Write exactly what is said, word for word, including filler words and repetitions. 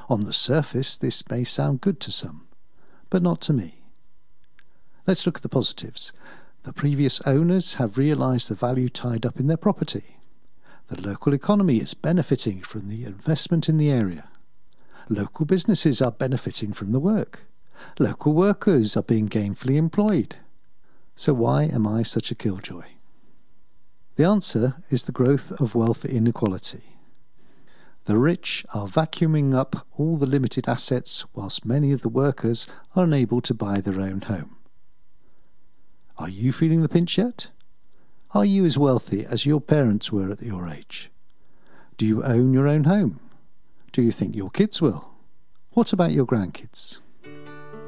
On the surface, this may sound good to some, but not to me. Let's look at the positives. The previous owners have realised the value tied up in their property. The local economy is benefiting from the investment in the area. Local businesses are benefiting from the work. Local workers are being gainfully employed. So why am I such a killjoy? The answer is the growth of wealth inequality. The rich are vacuuming up all the limited assets whilst many of the workers are unable to buy their own home. Are you feeling the pinch yet? Are you as wealthy as your parents were at your age? Do you own your own home? Do you think your kids will? What about your grandkids?